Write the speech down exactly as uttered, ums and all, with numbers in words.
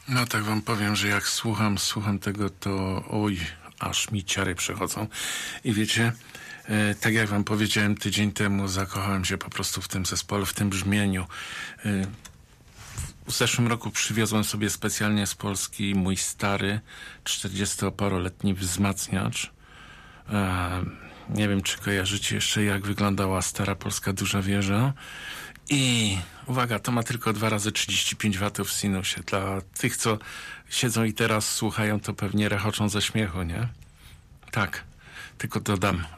No tak wam powiem, że jak słucham, słucham tego, to oj, aż mi ciary przechodzą. I wiecie, e, tak jak wam powiedziałem tydzień temu, zakochałem się po prostu w tym zespole, w tym brzmieniu. E, w zeszłym roku przywiozłem sobie specjalnie z Polski mój stary, czterdziestoparoletni wzmacniacz. E, nie wiem, czy kojarzycie jeszcze, jak wyglądała stara polska duża wieża. I uwaga, to ma tylko dwa razy trzydzieści pięć watów w sinusie. Dla tych, co siedzą i teraz słuchają, to pewnie rechoczą ze śmiechu, nie? Tak, tylko dodam,